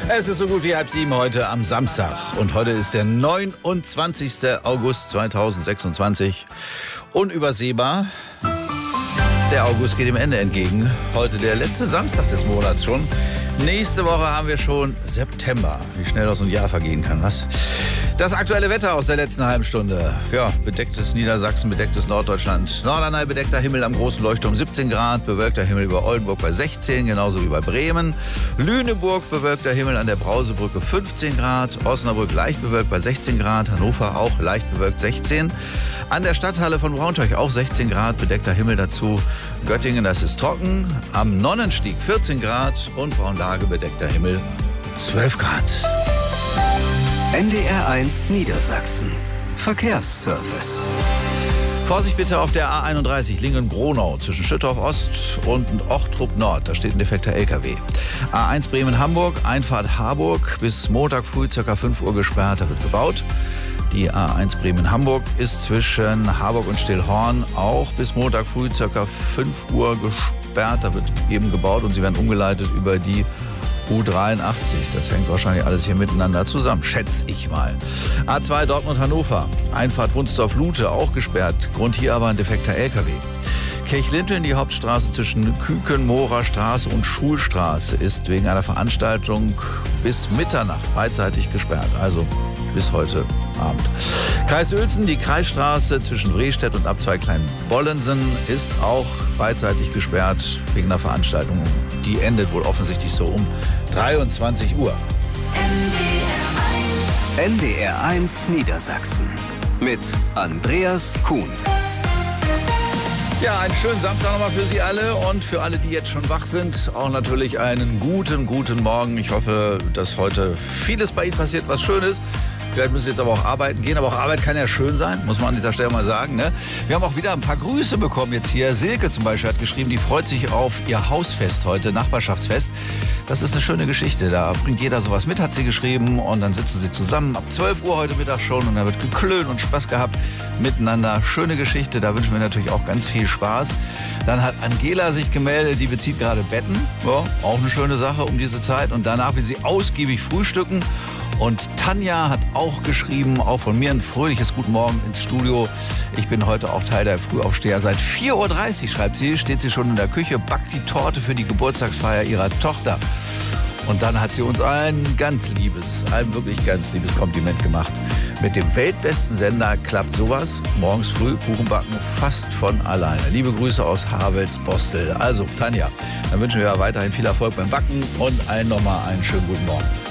Es ist so gut wie 6:30 heute am Samstag. Und heute ist der 29. August 2026. Unübersehbar. Der August geht dem Ende entgegen. Heute der letzte Samstag des Monats schon. Nächste Woche haben wir schon September. Wie schnell das so ein Jahr vergehen kann, was? Das aktuelle Wetter aus der letzten halben Stunde. Ja, bedecktes Niedersachsen, bedecktes Norddeutschland. Norderney bedeckter Himmel am großen Leuchtturm 17 Grad. Bewölkter Himmel über Oldenburg bei 16, genauso wie bei Bremen. Lüneburg bewölkter Himmel an der Brausebrücke 15 Grad. Osnabrück leicht bewölkt bei 16 Grad. Hannover auch leicht bewölkt 16. An der Stadthalle von Braunschweig auch 16 Grad. Bedeckter Himmel dazu. Göttingen, das ist trocken. Am Nonnenstieg 14 Grad. Und Braunlage bedeckter Himmel 12 Grad. NDR1 Niedersachsen. Verkehrsservice. Vorsicht bitte auf der A31 Lingen-Gronau zwischen Schüttorf Ost und Ochtrup Nord. Da steht ein defekter LKW. A1 Bremen-Hamburg, Einfahrt Harburg bis Montag früh ca. 5 Uhr gesperrt. Da wird gebaut. Die A1 Bremen-Hamburg ist zwischen Harburg und Stillhorn auch bis Montag früh ca. 5 Uhr gesperrt. Da wird eben gebaut und sie werden umgeleitet über die U83. Das hängt wahrscheinlich alles hier miteinander zusammen, schätze ich mal. A2 Dortmund-Hannover, Einfahrt Wunsdorf-Lute auch gesperrt. Grund hier aber ein defekter LKW. Kirchlinteln, die Hauptstraße zwischen Küken-Mohrer Straße und Schulstraße, ist wegen einer Veranstaltung bis Mitternacht beidseitig gesperrt. Also bis heute Abend. Kreis Uelzen, die Kreisstraße zwischen Wrestedt und Abzweig Kleinbollensen ist auch beidseitig gesperrt wegen einer Veranstaltung. Die endet wohl offensichtlich so um 23 Uhr. NDR1 Niedersachsen mit Andreas Kuhns. Ja, einen schönen Samstag nochmal für Sie alle und für alle, die jetzt schon wach sind, auch natürlich einen guten Morgen. Ich hoffe, dass heute vieles bei Ihnen passiert, was schön ist. Vielleicht müssen Sie jetzt aber auch arbeiten gehen, aber auch Arbeit kann ja schön sein, muss man an dieser Stelle mal sagen. Ne? Wir haben auch wieder ein paar Grüße bekommen jetzt hier. Silke zum Beispiel hat geschrieben, die freut sich auf ihr Hausfest heute, Nachbarschaftsfest. Das ist eine schöne Geschichte, da bringt jeder sowas mit, hat sie geschrieben. Und dann sitzen sie zusammen ab 12 Uhr heute Mittag schon und da wird geklönt und Spaß gehabt miteinander. Schöne Geschichte, da wünschen wir natürlich auch ganz viel Spaß. Dann hat Angela sich gemeldet, die bezieht gerade Betten. Ja, auch eine schöne Sache um diese Zeit. Und danach will sie ausgiebig frühstücken. Und Tanja hat auch geschrieben, auch von mir ein fröhliches Guten Morgen ins Studio. Ich bin heute auch Teil der Frühaufsteher. Seit 4:30 Uhr, schreibt sie, steht sie schon in der Küche, backt die Torte für die Geburtstagsfeier ihrer Tochter. Und dann hat sie uns ein wirklich ganz liebes Kompliment gemacht. Mit dem weltbesten Sender klappt sowas. Morgens früh Kuchen backen fast von alleine. Liebe Grüße aus Havels-Bostel. Also, Tanja, dann wünschen wir weiterhin viel Erfolg beim Backen und allen nochmal einen schönen guten Morgen.